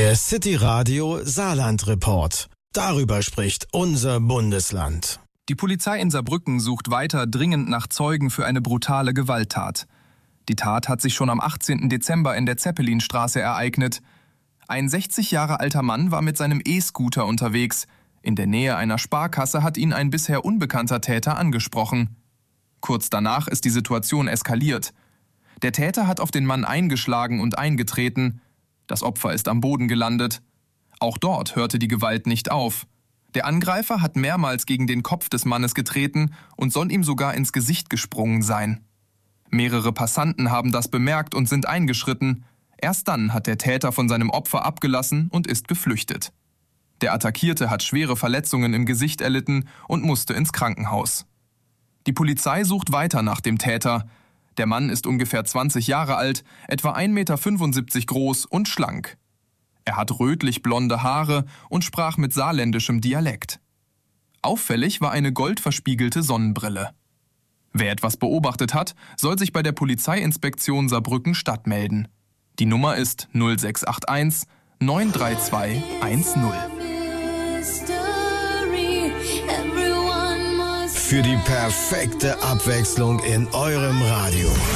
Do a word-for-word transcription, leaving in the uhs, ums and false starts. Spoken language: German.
Der City Radio Saarland Report. Darüber spricht unser Bundesland. Die Polizei in Saarbrücken sucht weiter dringend nach Zeugen für eine brutale Gewalttat. Die Tat hat sich schon am achtzehnten Dezember in der Zeppelinstraße ereignet. Ein sechzig Jahre alter Mann war mit seinem E-Scooter unterwegs. In der Nähe einer Sparkasse hat ihn ein bisher unbekannter Täter angesprochen. Kurz danach ist die Situation eskaliert. Der Täter hat auf den Mann eingeschlagen und eingetreten. Das Opfer ist am Boden gelandet. Auch dort hörte die Gewalt nicht auf. Der Angreifer hat mehrmals gegen den Kopf des Mannes getreten und soll ihm sogar ins Gesicht gesprungen sein. Mehrere Passanten haben das bemerkt und sind eingeschritten. Erst dann hat der Täter von seinem Opfer abgelassen und ist geflüchtet. Der Attackierte hat schwere Verletzungen im Gesicht erlitten und musste ins Krankenhaus. Die Polizei sucht weiter nach dem Täter. Der Mann ist ungefähr zwanzig Jahre alt, etwa ein Meter fünfundsiebzig groß und schlank. Er hat rötlich-blonde Haare und sprach mit saarländischem Dialekt. Auffällig war eine goldverspiegelte Sonnenbrille. Wer etwas beobachtet hat, soll sich bei der Polizeiinspektion Saarbrücken-Stadt melden. Die Nummer ist null sechs acht eins neun drei zwei eins null. Für die perfekte Abwechslung in eurem Radio.